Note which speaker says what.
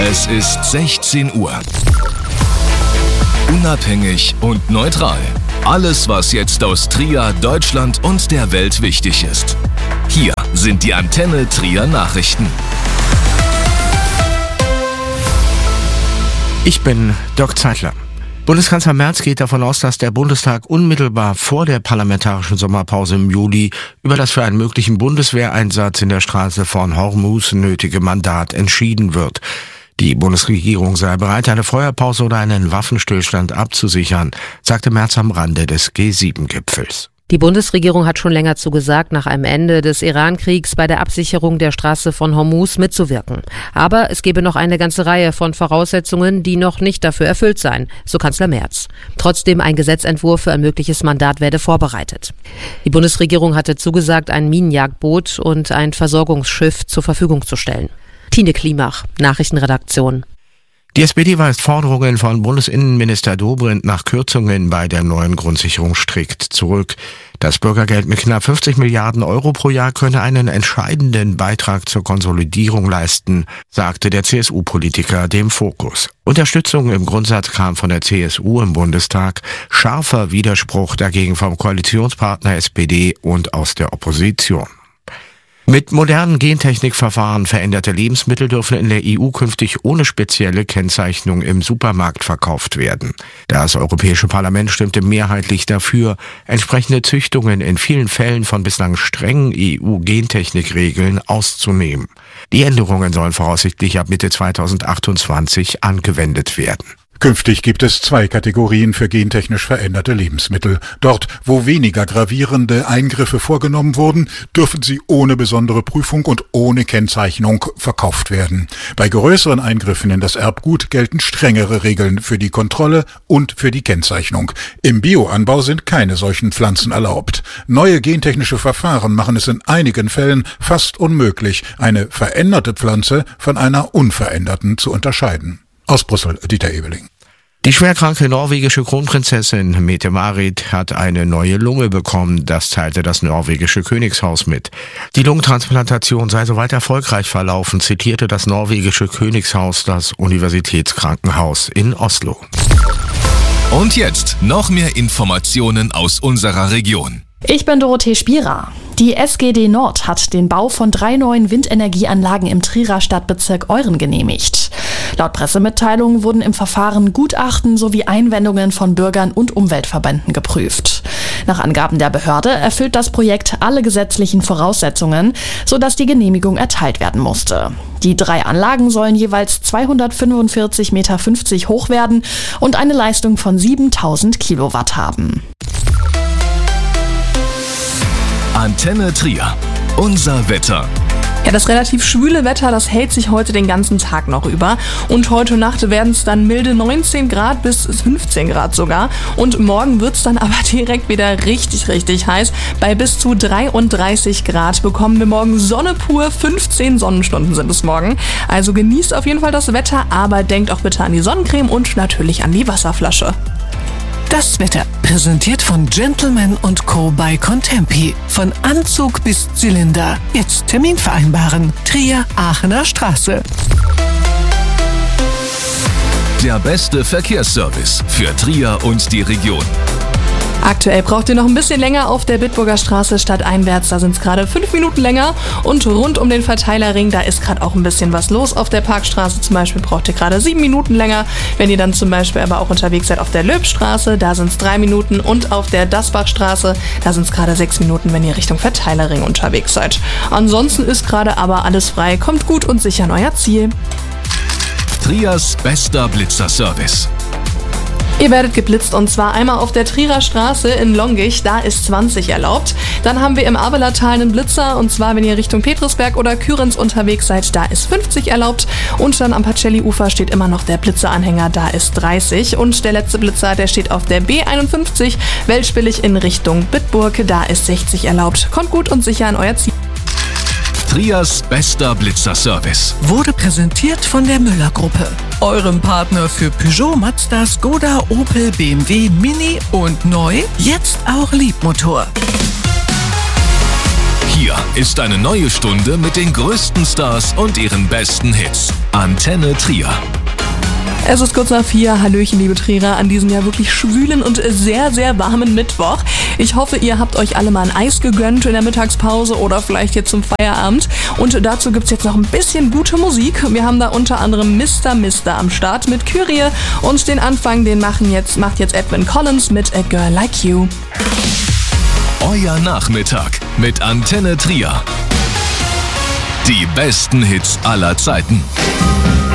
Speaker 1: Es ist 16 Uhr. Unabhängig und neutral. Alles, was jetzt aus Trier, Deutschland und der Welt wichtig ist. Hier sind die Antenne Trier Nachrichten.
Speaker 2: Ich bin Dirk Zeitler. Bundeskanzler Merz geht davon aus, dass der Bundestag unmittelbar vor der parlamentarischen Sommerpause im Juli über das für einen möglichen Bundeswehreinsatz in der Straße von Hormuz nötige Mandat entschieden wird. Die Bundesregierung sei bereit, eine Feuerpause oder einen Waffenstillstand abzusichern, sagte Merz am Rande des G7-Gipfels.
Speaker 3: Die Bundesregierung hat schon länger zugesagt, nach einem Ende des Iran-Kriegs bei der Absicherung der Straße von Hormuz mitzuwirken. Aber es gebe noch eine ganze Reihe von Voraussetzungen, die noch nicht dafür erfüllt seien, so Kanzler Merz. Trotzdem ein Gesetzentwurf für ein mögliches Mandat werde vorbereitet. Die Bundesregierung hatte zugesagt, ein Minenjagdboot und ein Versorgungsschiff zur Verfügung zu stellen. Tine Klimach, Nachrichtenredaktion.
Speaker 2: Die SPD weist Forderungen von Bundesinnenminister Dobrindt nach Kürzungen bei der neuen Grundsicherung strikt zurück. Das Bürgergeld mit knapp 50 Milliarden Euro pro Jahr könne einen entscheidenden Beitrag zur Konsolidierung leisten, sagte der CSU-Politiker dem Fokus. Unterstützung im Grundsatz kam von der CSU im Bundestag, scharfer Widerspruch dagegen vom Koalitionspartner SPD und aus der Opposition. Mit modernen Gentechnikverfahren veränderte Lebensmittel dürfen in der EU künftig ohne spezielle Kennzeichnung im Supermarkt verkauft werden. Das Europäische Parlament stimmte mehrheitlich dafür, entsprechende Züchtungen in vielen Fällen von bislang strengen EU-Gentechnikregeln auszunehmen. Die Änderungen sollen voraussichtlich ab Mitte 2028 angewendet werden.
Speaker 4: Künftig gibt es 2 Kategorien für gentechnisch veränderte Lebensmittel. Dort, wo weniger gravierende Eingriffe vorgenommen wurden, dürfen sie ohne besondere Prüfung und ohne Kennzeichnung verkauft werden. Bei größeren Eingriffen in das Erbgut gelten strengere Regeln für die Kontrolle und für die Kennzeichnung. Im Bioanbau sind keine solchen Pflanzen erlaubt. Neue gentechnische Verfahren machen es in einigen Fällen fast unmöglich, eine veränderte Pflanze von einer unveränderten zu unterscheiden. Aus Brüssel, Dieter Ebeling.
Speaker 2: Die schwerkranke norwegische Kronprinzessin Mette-Marit hat eine neue Lunge bekommen, das teilte das norwegische Königshaus mit. Die Lungentransplantation sei soweit erfolgreich verlaufen, zitierte das norwegische Königshaus das Universitätskrankenhaus in Oslo.
Speaker 1: Und jetzt noch mehr Informationen aus unserer Region.
Speaker 5: Ich bin Dorothee Spierer. Die SGD Nord hat den Bau von 3 neuen Windenergieanlagen im Trierer Stadtbezirk Euren genehmigt. Laut Pressemitteilung wurden im Verfahren Gutachten sowie Einwendungen von Bürgern und Umweltverbänden geprüft. Nach Angaben der Behörde erfüllt das Projekt alle gesetzlichen Voraussetzungen, sodass die Genehmigung erteilt werden musste. Die 3 Anlagen sollen jeweils 245,50 Meter hoch werden und eine Leistung von 7000 Kilowatt haben.
Speaker 1: Antenne Trier. Unser Wetter.
Speaker 6: Ja, das relativ schwüle Wetter, das hält sich heute den ganzen Tag noch über. Und heute Nacht werden es dann milde 19 Grad bis 15 Grad sogar. Und morgen wird es dann aber direkt wieder richtig heiß. Bei bis zu 33 Grad bekommen wir morgen Sonne pur. 15 Sonnenstunden sind es morgen. Also genießt auf jeden Fall das Wetter, aber denkt auch bitte an die Sonnencreme und natürlich an die Wasserflasche.
Speaker 7: Das Wetter, präsentiert von Gentleman & Co. bei Contempi. Von Anzug bis Zylinder. Jetzt Termin vereinbaren. Trier, Aachener Straße.
Speaker 1: Der beste Verkehrsservice für Trier und die Region.
Speaker 6: Aktuell braucht ihr noch ein bisschen länger auf der Bitburger Straße stadteinwärts. Da sind es gerade 5 Minuten länger. Und rund um den Verteilerring, da ist gerade auch ein bisschen was los. Auf der Parkstraße zum Beispiel braucht ihr gerade 7 Minuten länger. Wenn ihr dann zum Beispiel aber auch unterwegs seid auf der Löbstraße, da sind es 3 Minuten. Und auf der Dasbachstraße, da sind es gerade 6 Minuten, wenn ihr Richtung Verteilerring unterwegs seid. Ansonsten ist gerade aber alles frei. Kommt gut und sicher an euer Ziel.
Speaker 1: Triers bester Blitzerservice.
Speaker 6: Ihr werdet geblitzt und zwar einmal auf der Trierer Straße in Longich, da ist 20 erlaubt. Dann haben wir im Abelertal einen Blitzer und zwar, wenn ihr Richtung Petrusberg oder Küritz unterwegs seid, da ist 50 erlaubt. Und dann am Pacelli-Ufer steht immer noch der Blitzeranhänger, da ist 30. Und der letzte Blitzer, der steht auf der B51, Weltspillig in Richtung Bitburg, da ist 60 erlaubt. Kommt gut und sicher an euer Ziel.
Speaker 1: Triers bester Blitzerservice.
Speaker 7: Wurde präsentiert von der Müller-Gruppe. Eurem Partner für Peugeot, Mazda, Skoda, Opel, BMW, Mini und neu, jetzt auch Liebmotor.
Speaker 1: Hier ist eine neue Stunde mit den größten Stars und ihren besten Hits. Antenne Trier.
Speaker 6: Es ist kurz nach 4. Hallöchen, liebe Trierer, an diesem ja wirklich schwülen und sehr, sehr warmen Mittwoch. Ich hoffe, ihr habt euch alle mal ein Eis gegönnt in der Mittagspause oder vielleicht jetzt zum Feierabend. Und dazu gibt's jetzt noch ein bisschen gute Musik. Wir haben da unter anderem Mr. am Start mit Kyrie. Und den Anfang, macht jetzt Edwin Collins mit A Girl Like You.
Speaker 1: Euer Nachmittag mit Antenne Trier. Die besten Hits aller Zeiten.